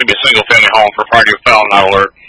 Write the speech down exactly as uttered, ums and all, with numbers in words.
going to be a single-family home for priority of foul, not alert.